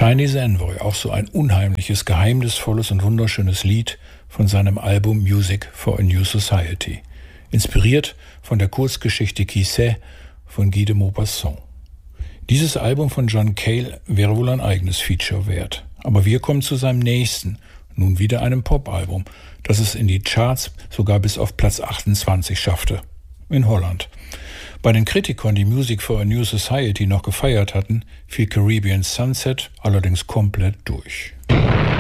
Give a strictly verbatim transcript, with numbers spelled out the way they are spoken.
Chinese Envoy, auch so ein unheimliches, geheimnisvolles und wunderschönes Lied von seinem Album Music for a New Society. Inspiriert von der Kurzgeschichte Qui sait von Guy de Maupassant. Dieses Album von John Cale wäre wohl ein eigenes Feature wert. Aber wir kommen zu seinem nächsten, nun wieder einem Popalbum, das es in die Charts sogar bis auf Platz achtundzwanzig schaffte. In Holland. Bei den Kritikern, die Music for a New Society noch gefeiert hatten, fiel Caribbean Sunset allerdings komplett durch.